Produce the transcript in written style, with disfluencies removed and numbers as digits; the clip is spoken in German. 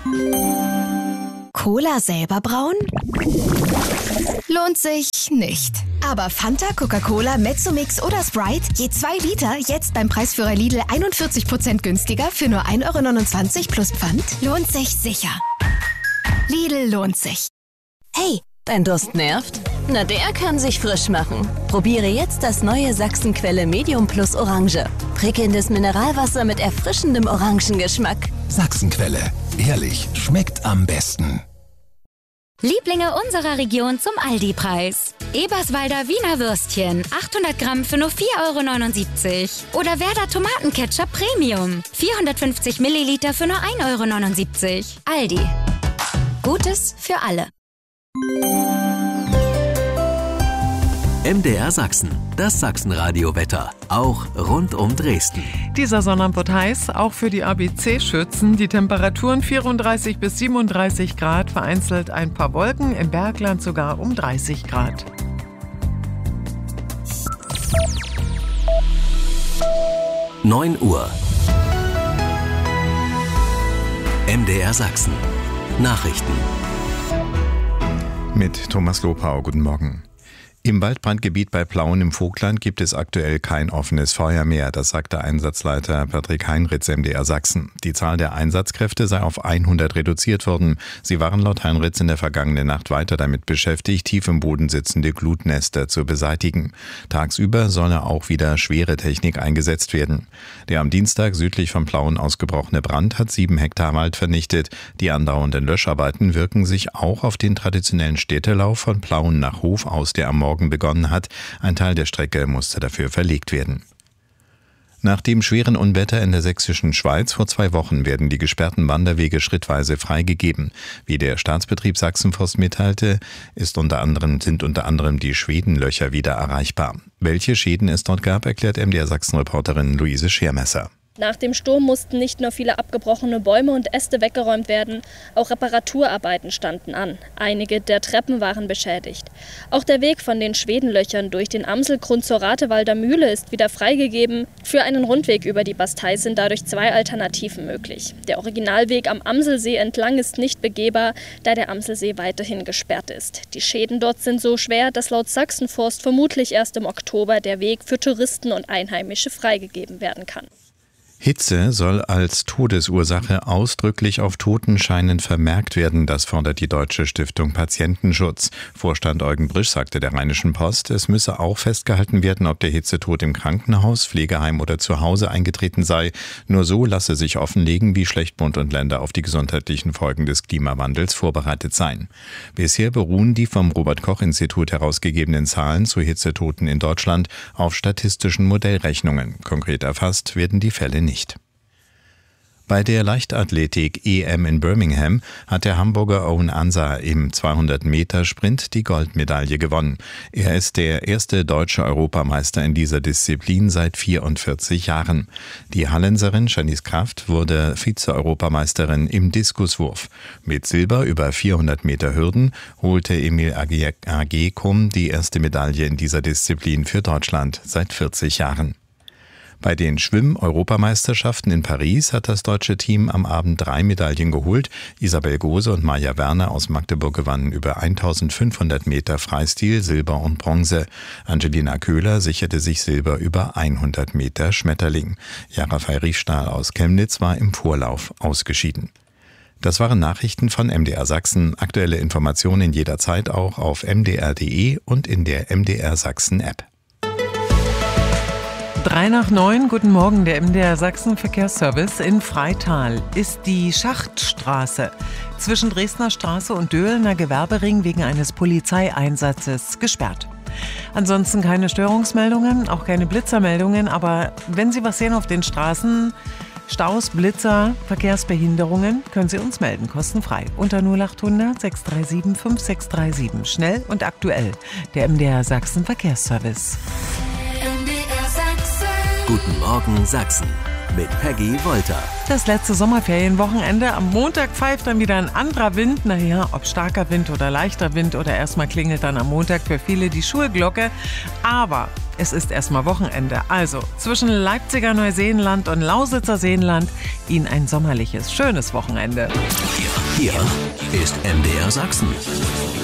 Cola selber brauen? Lohnt sich nicht. Aber Fanta, Coca-Cola, Mezzomix oder Sprite, je 2 Liter, jetzt beim Preisführer Lidl 41% günstiger für nur 1,29 € plus Pfand? Lohnt sich sicher. Lidl lohnt sich. Hey, dein Durst nervt? Na, der kann sich frisch machen. Probiere jetzt das neue Sachsenquelle Medium Plus Orange. Prickelndes Mineralwasser mit erfrischendem Orangengeschmack. Sachsenquelle. Ehrlich, schmeckt am besten. Lieblinge unserer Region zum Aldi-Preis. Eberswalder Wiener Würstchen, 800 Gramm für nur 4,79 €. Oder Werder Tomatenketchup Premium, 450 Milliliter für nur 1,79 €. Aldi. Gutes für alle. MDR Sachsen, das Sachsenradio-Wetter, auch rund um Dresden. Dieser Sonnabend wird heiß, auch für die ABC-Schützen. Die Temperaturen 34 bis 37 Grad, vereinzelt ein paar Wolken, im Bergland sogar um 30 Grad. (9 Uhr) MDR Sachsen. Nachrichten. Mit Thomas Lopau, guten Morgen. Im Waldbrandgebiet bei Plauen im Vogtland gibt es aktuell kein offenes Feuer mehr, das sagte Einsatzleiter Patrick Heinritz, MDR Sachsen. Die Zahl der Einsatzkräfte sei auf 100 reduziert worden. Sie waren laut Heinritz in der vergangenen Nacht weiter damit beschäftigt, tief im Boden sitzende Glutnester zu beseitigen. Tagsüber solle auch wieder schwere Technik eingesetzt werden. Der am Dienstag südlich von Plauen ausgebrochene Brand hat 7 Hektar Wald vernichtet. Die andauernden Löscharbeiten wirken sich auch auf den traditionellen Städtelauf von Plauen nach Hof aus, der am Morgen begonnen hat. Ein Teil der Strecke musste dafür verlegt werden. Nach dem schweren Unwetter in der sächsischen Schweiz vor 2 Wochen werden die gesperrten Wanderwege schrittweise freigegeben. Wie der Staatsbetrieb Sachsenforst mitteilte, sind unter anderem die Schwedenlöcher wieder erreichbar. Welche Schäden es dort gab, erklärt MDR Sachsen-Reporterin Luise Schermesser. Nach dem Sturm mussten nicht nur viele abgebrochene Bäume und Äste weggeräumt werden, auch Reparaturarbeiten standen an. Einige der Treppen waren beschädigt. Auch der Weg von den Schwedenlöchern durch den Amselgrund zur Ratewalder Mühle ist wieder freigegeben. Für einen Rundweg über die Bastei sind dadurch 2 Alternativen möglich. Der Originalweg am Amselsee entlang ist nicht begehbar, da der Amselsee weiterhin gesperrt ist. Die Schäden dort sind so schwer, dass laut Sachsenforst vermutlich erst im Oktober der Weg für Touristen und Einheimische freigegeben werden kann. Hitze soll als Todesursache ausdrücklich auf Totenscheinen vermerkt werden, das fordert die Deutsche Stiftung Patientenschutz. Vorstand Eugen Brisch sagte der Rheinischen Post, es müsse auch festgehalten werden, ob der Hitzetod im Krankenhaus, Pflegeheim oder zu Hause eingetreten sei. Nur so lasse sich offenlegen, wie schlecht Bund und Länder auf die gesundheitlichen Folgen des Klimawandels vorbereitet seien. Bisher beruhen die vom Robert-Koch-Institut herausgegebenen Zahlen zu Hitzetoten in Deutschland auf statistischen Modellrechnungen. Konkret erfasst werden die Fälle nicht. Bei der Leichtathletik-EM in Birmingham hat der Hamburger Owen Ansah im 200-Meter-Sprint die Goldmedaille gewonnen. Er ist der erste deutsche Europameister in dieser Disziplin seit 44 Jahren. Die Hallenserin Janice Kraft wurde Vize-Europameisterin im Diskuswurf. Mit Silber über 400 Meter Hürden holte Emil Agyekum die erste Medaille in dieser Disziplin für Deutschland seit 40 Jahren. Bei den Schwimm-Europameisterschaften in Paris hat das deutsche Team am Abend 3 Medaillen geholt. Isabel Gose und Maja Werner aus Magdeburg gewannen über 1500 Meter Freistil, Silber und Bronze. Angelina Köhler sicherte sich Silber über 100 Meter Schmetterling. Jarafei Riefstahl aus Chemnitz war im Vorlauf ausgeschieden. Das waren Nachrichten von MDR Sachsen. Aktuelle Informationen jederzeit auch auf mdr.de und in der MDR Sachsen App. 8:03, guten Morgen, der MDR Sachsen Verkehrsservice in Freital ist die Schachtstraße zwischen Dresdner Straße und Döhlener Gewerbering wegen eines Polizeieinsatzes gesperrt. Ansonsten keine Störungsmeldungen, auch keine Blitzermeldungen, aber wenn Sie was sehen auf den Straßen, Staus, Blitzer, Verkehrsbehinderungen, können Sie uns melden, kostenfrei. Unter 0800 637 5637. Schnell und aktuell, der MDR Sachsen Verkehrsservice. Guten Morgen Sachsen mit Peggy Wolter. Das letzte Sommerferienwochenende. Am Montag pfeift dann wieder ein anderer Wind. Naja, ob starker Wind oder leichter Wind oder erstmal klingelt dann am Montag für viele die Schulglocke. Aber es ist erstmal Wochenende. Also zwischen Leipziger Neuseenland und Lausitzer Seenland Ihnen ein sommerliches, schönes Wochenende. Die Hier ist MDR Sachsen.